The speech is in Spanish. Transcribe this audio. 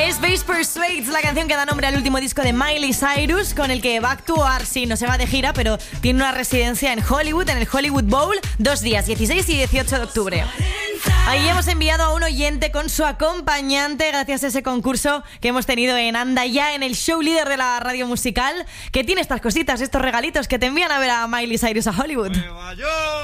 Space Persuades, la canción que da nombre al último disco de Miley Cyrus, con el que va a actuar, sí, no se va de gira, pero tiene una residencia en Hollywood, en el Hollywood Bowl, 2 días, 16 y 18 de octubre. Ahí hemos enviado a un oyente con su acompañante gracias a ese concurso que hemos tenido en Anda Ya, en el show líder de la radio musical, que tiene estas cositas, estos regalitos que te envían a ver a Miley Cyrus a Hollywood.